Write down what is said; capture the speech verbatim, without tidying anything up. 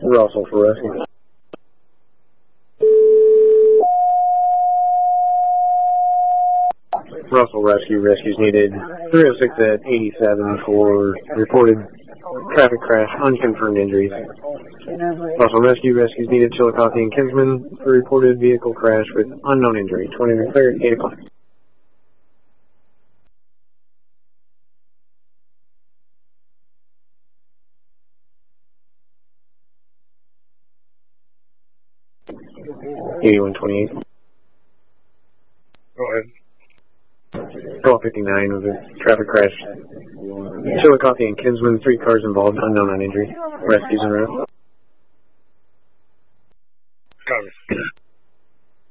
Russell for rescue. Russell Rescue. Rescues needed. three oh six at eighty-seven for reported traffic crash, unconfirmed injuries. Russell Rescue. Rescues needed. Chillicothe and Kinsman for reported vehicle crash with unknown injury. twenty declared, eight o'clock. eighty-one twenty-eight. Go ahead. twelve fifty-nine was a traffic crash. Chillicothe and Kinsman, three cars involved, unknown on injury. Rescues en route.